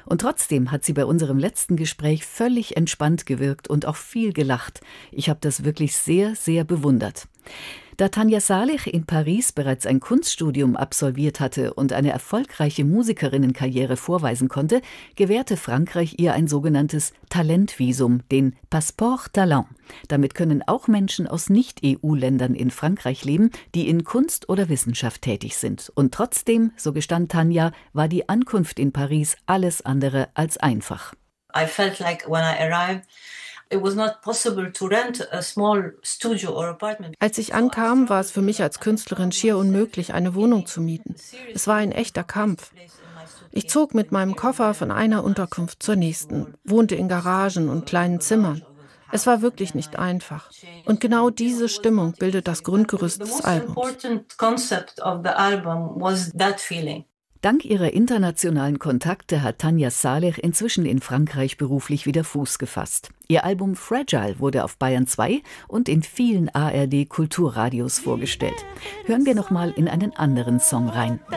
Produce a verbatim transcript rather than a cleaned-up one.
Und trotzdem hat sie bei unserem letzten Gespräch völlig entspannt gewirkt und auch viel gelacht. Ich habe das wirklich sehr, sehr bewundert. Da Tanja Saleh in Paris bereits ein Kunststudium absolviert hatte und eine erfolgreiche Musikerinnenkarriere vorweisen konnte, gewährte Frankreich ihr ein sogenanntes Talentvisum, den Passeport Talent. Damit können auch Menschen aus Nicht-E U-Ländern in Frankreich leben, die in Kunst oder Wissenschaft tätig sind. Und trotzdem, so gestand Tanja, war die Ankunft in Paris alles andere als einfach. I felt like when I arrived, Als ich ankam, war es für mich als Künstlerin schier unmöglich, eine Wohnung zu mieten. Es war ein echter Kampf. Ich zog mit meinem Koffer von einer Unterkunft zur nächsten, wohnte in Garagen und kleinen Zimmern. Es war wirklich nicht einfach. Und genau diese Stimmung bildet das Grundgerüst des Albums. Dank ihrer internationalen Kontakte hat Tanja Saleh inzwischen in Frankreich beruflich wieder Fuß gefasst. Ihr Album Fragile wurde auf Bayern zwei und in vielen A R D-Kulturradios vorgestellt. Hören wir noch mal in einen anderen Song rein.